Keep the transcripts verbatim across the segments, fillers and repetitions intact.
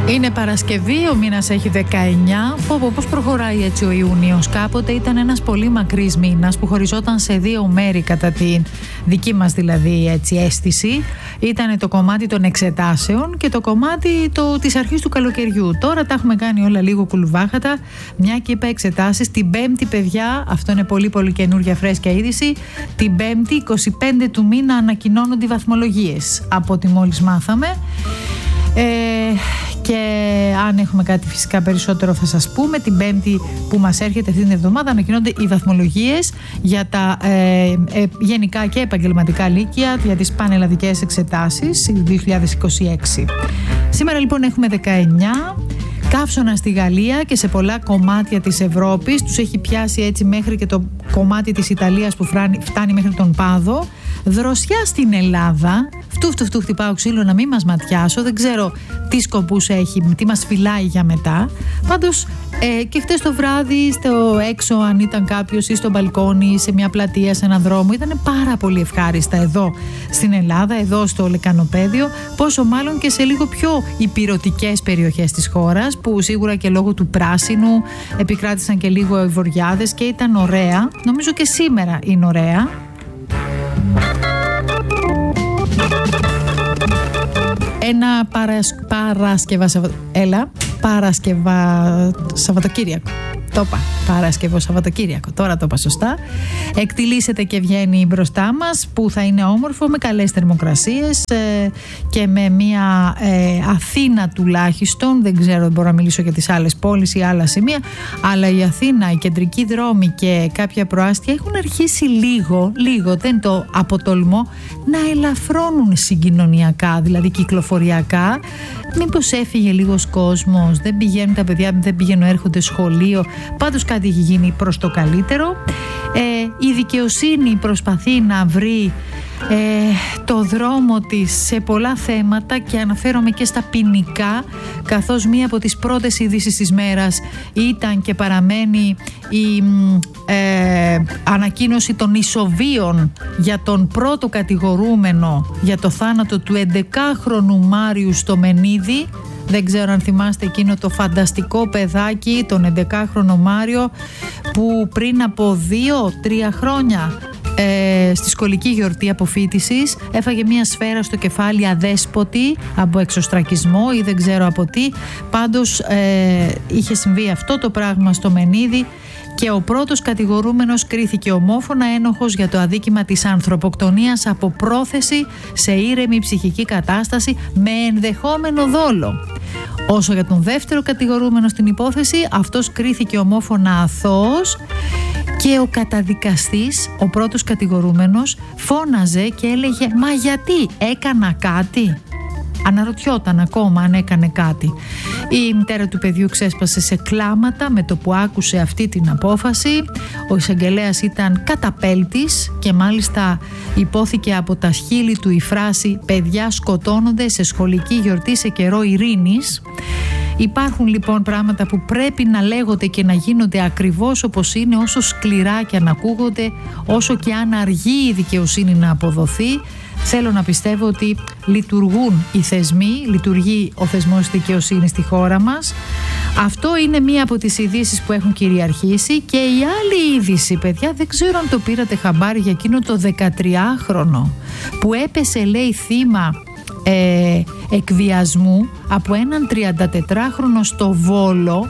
Είναι Παρασκευή, ο μήνας έχει δεκαεννιά. Πω, πω, πώς προχωράει έτσι ο Ιούνιος. Κάποτε ήταν ένας πολύ μακρύς μήνας που χωριζόταν σε δύο μέρη, κατά τη δική μας δηλαδή έτσι αίσθηση. Ήταν το κομμάτι των εξετάσεων και το κομμάτι το, της αρχής του καλοκαιριού. Τώρα τα έχουμε κάνει όλα λίγο κουλουβάχατα. Μια και είπα εξετάσεις. Την Πέμπτη, παιδιά, αυτό είναι πολύ πολύ καινούργια φρέσκια είδηση. Την Πέμπτη, είκοσι πέντε του μήνα, ανακοινώνονται οι βαθμολογίες. Από ό,τι μόλις μάθαμε. Ε, και αν έχουμε κάτι φυσικά περισσότερο θα σας πούμε. Την Πέμπτη που μας έρχεται αυτή την εβδομάδα ανακοινώνται οι βαθμολογίες για τα ε, ε, γενικά και επαγγελματικά λύκεια για τις πανελλαδικές εξετάσεις δύο χιλιάδες είκοσι έξι. Σήμερα λοιπόν έχουμε δεκαεννιά. Καύσωνα στη Γαλλία και σε πολλά κομμάτια της Ευρώπης. Τους έχει πιάσει έτσι μέχρι και το κομμάτι της Ιταλίας που φτάνει μέχρι τον Πάδο. Δροσιά στην Ελλάδα. Φτού φτού φτού χτυπάω ξύλο να μην μας ματιάσω. Δεν ξέρω τι σκοπούς έχει, τι μας φυλάει για μετά. Πάντως ε, και χτες το βράδυ στο έξω, αν ήταν κάποιος ή στο μπαλκόνι, σε μια πλατεία, σε έναν δρόμο, ήταν πάρα πολύ ευχάριστα εδώ στην Ελλάδα, εδώ στο Λεκανοπαίδιο. Πόσο μάλλον και σε λίγο πιο υπηρωτικές περιοχές της χώρας, που σίγουρα και λόγω του πράσινου επικράτησαν και λίγο οι βοριάδες και ήταν ωραία. Νομίζω και σήμερα είναι ωραία. Ένα παρασ... Παρασκευά Σαββατο... Έλα, Παρασκευά Σαββατοκύριακο. Το είπα, Παρασκευό Σαββατοκύριακο. Τώρα το είπα σωστά. Εκτιλήσεται και βγαίνει μπροστά μας, που θα είναι όμορφο, με καλές θερμοκρασίες ε, και με μια ε, Αθήνα τουλάχιστον. Δεν ξέρω, δεν μπορώ να μιλήσω για τις άλλες πόλεις ή άλλα σημεία, αλλά η Αθήνα, οι κεντρικοί δρόμοι και κάποια προάστια έχουν αρχίσει λίγο, λίγο, δεν το αποτολμώ, να ελαφρώνουν συγκοινωνιακά, δηλαδή κυκλοφοριακά. Μήπως έφυγε λίγος κόσμος, δεν πηγαίνουν τα παιδιά, δεν πηγαίνουν, έρχονται σχολείο. Πάντως κάτι έχει γίνει προς το καλύτερο. Ε, η δικαιοσύνη προσπαθεί να βρει ε, το δρόμο της σε πολλά θέματα και αναφέρομαι και στα ποινικά, καθώς μία από τις πρώτες ειδήσεις της μέρας ήταν και παραμένει η ε, ανακοίνωση των ισοβίων για τον πρώτο κατηγορούμενο για το θάνατο του έντεκάχρονου Μάριου στο Μενίδη. Δεν ξέρω αν θυμάστε εκείνο το φανταστικό παιδάκι, τον έντεκάχρονο Μάριο, που πριν από δύο τρία χρόνια ε, στη σχολική γιορτή αποφοίτησης έφαγε μια σφαίρα στο κεφάλι αδέσποτη από εξωστρακισμό ή δεν ξέρω από τι. Πάντως ε, είχε συμβεί αυτό το πράγμα στο Μενίδη και ο πρώτος κατηγορούμενος κρίθηκε ομόφωνα ένοχος για το αδίκημα της ανθρωποκτονίας από πρόθεση σε ήρεμη ψυχική κατάσταση με ενδεχόμενο δόλο. Όσο για τον δεύτερο κατηγορούμενο στην υπόθεση, αυτός κρίθηκε ομόφωνα αθώος και ο καταδικαστής, ο πρώτος κατηγορούμενος, φώναζε και έλεγε «Μα γιατί, έκανα κάτι?» Αναρωτιόταν ακόμα αν έκανε κάτι. Η μητέρα του παιδιού ξέσπασε σε κλάματα με το που άκουσε αυτή την απόφαση. Ο εισαγγελέας ήταν καταπέλτης και μάλιστα υπόθηκε από τα χείλη του η φράση «Παιδιά σκοτώνονται σε σχολική γιορτή σε καιρό ειρήνης». Υπάρχουν λοιπόν πράγματα που πρέπει να λέγονται και να γίνονται ακριβώς όπως είναι, όσο σκληρά και αν ακούγονται, όσο και αν αργεί η δικαιοσύνη να αποδοθεί. Θέλω να πιστεύω ότι λειτουργούν οι θεσμοί, λειτουργεί ο θεσμός δικαιοσύνης στη χώρα μας. Αυτό είναι μία από τις ειδήσεις που έχουν κυριαρχήσει. Και η άλλη είδηση, παιδιά, δεν ξέρω αν το πήρατε χαμπάρι, για εκείνο το δεκατριάχρονο που έπεσε, λέει, θύμα ε, εκβιασμού από έναν τριαντατετράχρονο στο Βόλο.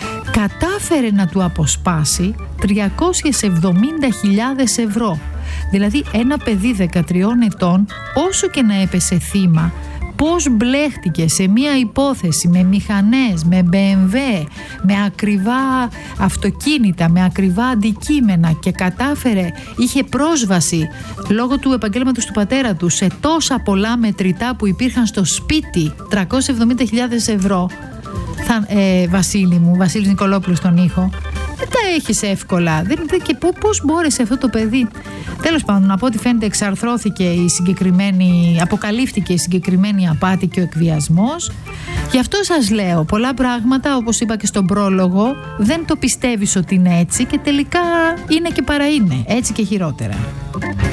Κατάφερε να του αποσπάσει τριακόσιες εβδομήντα χιλιάδες ευρώ. Δηλαδή ένα παιδί δεκατριών ετών, όσο και να έπεσε θύμα, πώς μπλέχτηκε σε μια υπόθεση με μηχανές, με μπι εμ ντάμπλιου, με ακριβά αυτοκίνητα, με ακριβά αντικείμενα και κατάφερε, είχε πρόσβαση λόγω του επαγγέλματος του πατέρα του σε τόσα πολλά μετρητά που υπήρχαν στο σπίτι, τριακόσιες εβδομήντα χιλιάδες ευρώ. Θα, ε, Βασίλη μου, Βασίλης Νικολόπουλος στον ήχο, δεν τα έχεις εύκολα. Δεν, δεν, και πώς μπόρεσε αυτό το παιδί. Τέλος πάντων, από ό,τι φαίνεται εξαρθρώθηκε η συγκεκριμένη, αποκαλύφθηκε η συγκεκριμένη απάτη και ο εκβιασμός. Γι' αυτό σας λέω, πολλά πράγματα, όπως είπα και στον πρόλογο, δεν το πιστεύεις ότι είναι έτσι και τελικά είναι και παρά είναι, έτσι και χειρότερα.